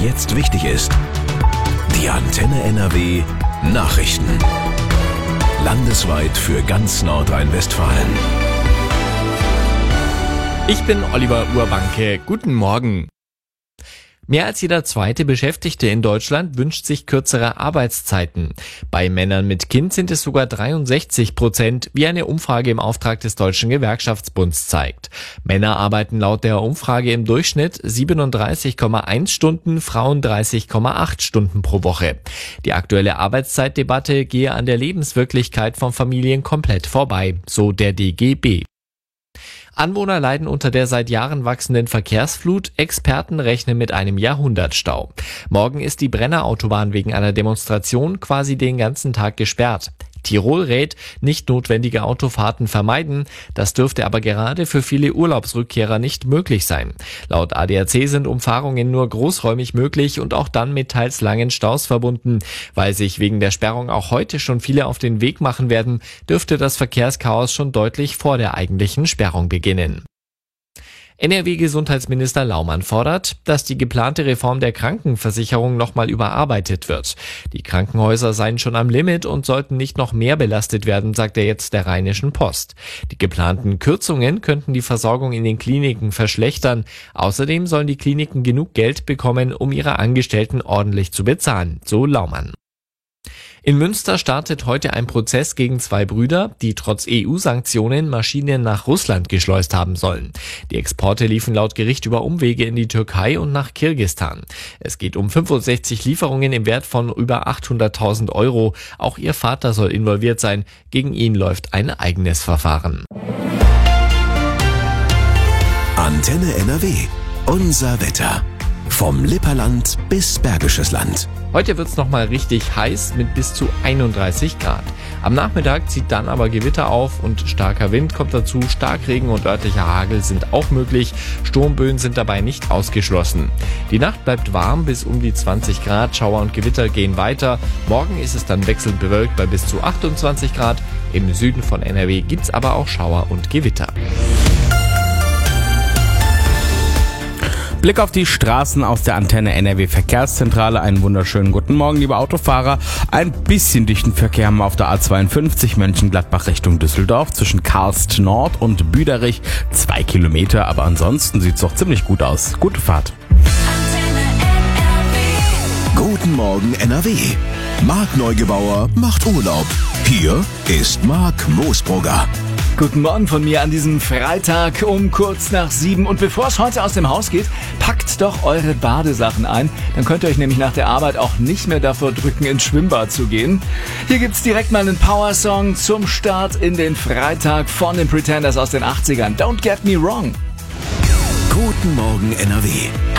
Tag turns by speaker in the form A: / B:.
A: jetzt wichtig ist. Die Antenne NRW Nachrichten. Landesweit für ganz Nordrhein-Westfalen.
B: Ich bin Oliver Urbanke. Guten Morgen. Mehr als jeder zweite Beschäftigte in Deutschland wünscht sich kürzere Arbeitszeiten. Bei Männern mit Kind sind es sogar 63%, wie eine Umfrage im Auftrag des Deutschen Gewerkschaftsbunds zeigt. Männer arbeiten laut der Umfrage im Durchschnitt 37,1 Stunden, Frauen 30,8 Stunden pro Woche. Die aktuelle Arbeitszeitdebatte gehe an der Lebenswirklichkeit von Familien komplett vorbei, so der DGB. Anwohner leiden unter der seit Jahren wachsenden Verkehrsflut. Experten rechnen mit einem Jahrhundertstau. Morgen ist die Brennerautobahn wegen einer Demonstration quasi den ganzen Tag gesperrt. Tirol rät, nicht notwendige Autofahrten vermeiden. Das dürfte aber gerade für viele Urlaubsrückkehrer nicht möglich sein. Laut ADAC sind Umfahrungen nur großräumig möglich und auch dann mit teils langen Staus verbunden. Weil sich wegen der Sperrung auch heute schon viele auf den Weg machen werden, dürfte das Verkehrschaos schon deutlich vor der eigentlichen Sperrung beginnen. NRW-Gesundheitsminister Laumann fordert, dass die geplante Reform der Krankenversicherung nochmal überarbeitet wird. Die Krankenhäuser seien schon am Limit und sollten nicht noch mehr belastet werden, sagt er jetzt der Rheinischen Post. Die geplanten Kürzungen könnten die Versorgung in den Kliniken verschlechtern. Außerdem sollen die Kliniken genug Geld bekommen, um ihre Angestellten ordentlich zu bezahlen, so Laumann. In Münster startet heute ein Prozess gegen zwei Brüder, die trotz EU-Sanktionen Maschinen nach Russland geschleust haben sollen. Die Exporte liefen laut Gericht über Umwege in die Türkei und nach Kirgisistan. Es geht um 65 Lieferungen im Wert von über 800.000 Euro. Auch ihr Vater soll involviert sein. Gegen ihn läuft ein eigenes Verfahren.
A: Antenne NRW. Unser Wetter. Vom Lipperland bis Bergisches Land.
B: Heute wird's nochmal richtig heiß mit bis zu 31 Grad. Am Nachmittag zieht dann aber Gewitter auf und starker Wind kommt dazu. Starkregen und örtlicher Hagel sind auch möglich. Sturmböen sind dabei nicht ausgeschlossen. Die Nacht bleibt warm bis um die 20 Grad. Schauer und Gewitter gehen weiter. Morgen ist es dann wechselnd bewölkt bei bis zu 28 Grad. Im Süden von NRW gibt's aber auch Schauer und Gewitter.
C: Blick auf die Straßen aus der Antenne NRW Verkehrszentrale. Einen wunderschönen guten Morgen, liebe Autofahrer. Ein bisschen dichten Verkehr haben wir auf der A52 Mönchengladbach Richtung Düsseldorf zwischen Karst Nord und Büderich. 2 Kilometer, aber ansonsten sieht's doch ziemlich gut aus. Gute Fahrt.
A: Guten Morgen NRW. Marc Neugebauer macht Urlaub. Hier ist Marc Moosbrugger.
D: Guten Morgen von mir an diesem Freitag um kurz nach 7. Und bevor es heute aus dem Haus geht, packt doch eure Badesachen ein. Dann könnt ihr euch nämlich nach der Arbeit auch nicht mehr davor drücken, ins Schwimmbad zu gehen. Hier gibt's direkt mal einen Power-Song zum Start in den Freitag von den Pretenders aus den 80ern. Don't Get Me Wrong.
A: Guten Morgen NRW.